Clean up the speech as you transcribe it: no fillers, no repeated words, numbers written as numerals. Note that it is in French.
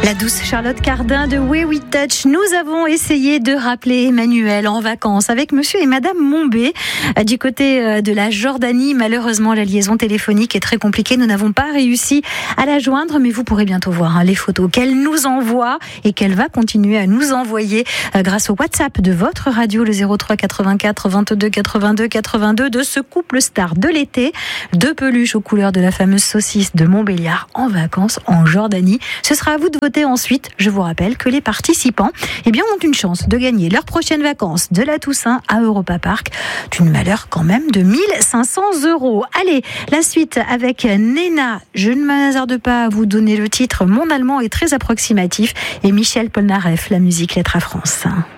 La douce Charlotte Cardin de Way We Touch. Nous avons essayé de rappeler Emmanuel en vacances avec monsieur et madame Mombé du côté de la Jordanie. Malheureusement, la liaison téléphonique est très compliquée. Nous n'avons pas réussi à la joindre, mais vous pourrez bientôt voir les photos qu'elle nous envoie et qu'elle va continuer à nous envoyer grâce au WhatsApp de votre radio, le 03 84 22 82 82, de ce couple star de l'été. 2 peluches aux couleurs de la fameuse saucisse de Montbéliard en vacances en Jordanie. Ce sera à vous de voter ensuite. Je vous rappelle que les participants ont une chance de gagner leurs prochaines vacances de la Toussaint à Europa Park, d'une valeur quand même de 1500 €. Allez, la suite avec Nena. Je ne m'hasarde pas à vous donner le titre. Mon allemand est très approximatif. Et Michel Polnareff, la musique Lettre à France.